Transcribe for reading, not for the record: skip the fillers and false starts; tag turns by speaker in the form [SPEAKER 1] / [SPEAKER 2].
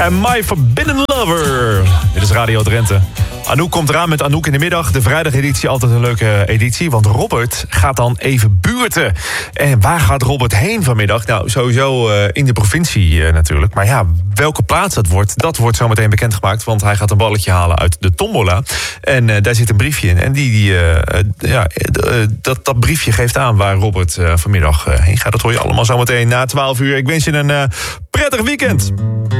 [SPEAKER 1] en My Forbidden Lover. Dit is Radio Drenthe. Anouk komt eraan met Anouk in de middag. De vrijdageditie, altijd een leuke editie. Want Robert gaat dan even buurten. En waar gaat Robert heen vanmiddag? Nou, sowieso in de provincie natuurlijk. Maar ja, welke plaats dat wordt zometeen bekendgemaakt. Want hij gaat een balletje halen uit de tombola. En daar zit een briefje in. En dat briefje geeft aan waar Robert vanmiddag heen gaat. Dat hoor je allemaal zometeen na 12 uur. Ik wens je een prettig weekend.